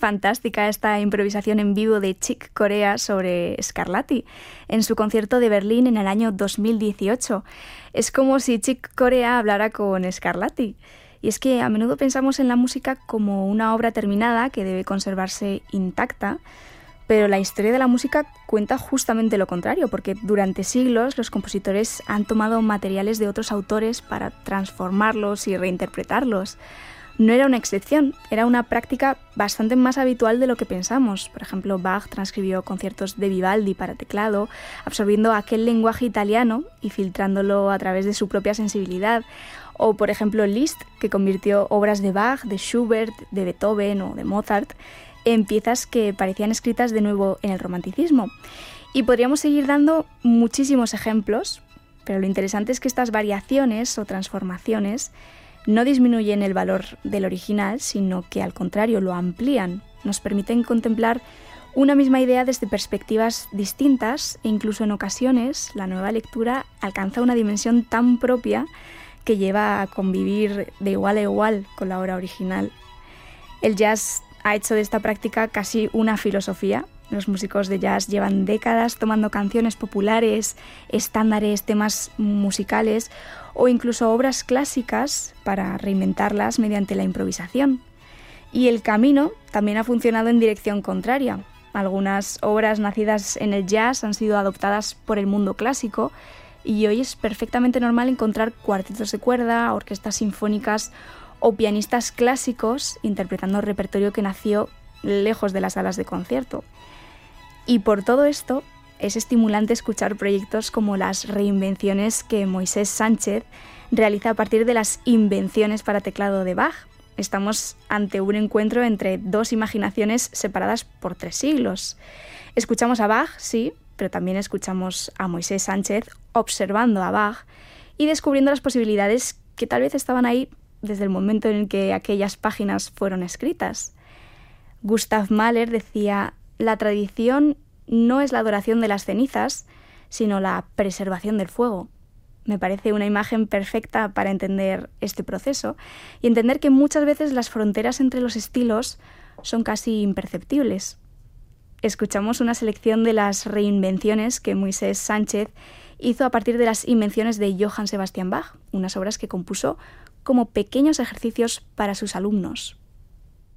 fantástica esta improvisación en vivo de Chick Corea sobre Scarlatti en su concierto de Berlín en el año 2018. Es como si Chick Corea hablara con Scarlatti. Y es que a menudo pensamos en la música como una obra terminada que debe conservarse intacta, pero la historia de la música cuenta justamente lo contrario, porque durante siglos los compositores han tomado materiales de otros autores para transformarlos y reinterpretarlos. No era una excepción, era una práctica bastante más habitual de lo que pensamos. Por ejemplo, Bach transcribió conciertos de Vivaldi para teclado, absorbiendo aquel lenguaje italiano y filtrándolo a través de su propia sensibilidad. O, por ejemplo, Liszt, que convirtió obras de Bach, de Schubert, de Beethoven o de Mozart en piezas que parecían escritas de nuevo en el romanticismo. Y podríamos seguir dando muchísimos ejemplos, pero lo interesante es que estas variaciones o transformaciones no disminuyen el valor del original, sino que al contrario lo amplían, nos permiten contemplar una misma idea desde perspectivas distintas e incluso en ocasiones la nueva lectura alcanza una dimensión tan propia que lleva a convivir de igual a igual con la obra original. El jazz ha hecho de esta práctica casi una filosofía. Los músicos de jazz llevan décadas tomando canciones populares, estándares, temas musicales o incluso obras clásicas para reinventarlas mediante la improvisación. Y el camino también ha funcionado en dirección contraria. Algunas obras nacidas en el jazz han sido adoptadas por el mundo clásico y hoy es perfectamente normal encontrar cuartetos de cuerda, orquestas sinfónicas o pianistas clásicos interpretando repertorio que nació lejos de las salas de concierto. Y por todo esto, es estimulante escuchar proyectos como las reinvenciones que Moisés Sánchez realiza a partir de las invenciones para teclado de Bach. Estamos ante un encuentro entre dos imaginaciones separadas por 3 siglos. Escuchamos a Bach, sí, pero también escuchamos a Moisés Sánchez observando a Bach y descubriendo las posibilidades que tal vez estaban ahí desde el momento en el que aquellas páginas fueron escritas. Gustav Mahler decía: la tradición no es la adoración de las cenizas, sino la preservación del fuego. Me parece una imagen perfecta para entender este proceso y entender que muchas veces las fronteras entre los estilos son casi imperceptibles. Escuchamos una selección de las reinvenciones que Moisés Sánchez hizo a partir de las invenciones de Johann Sebastian Bach, unas obras que compuso como pequeños ejercicios para sus alumnos.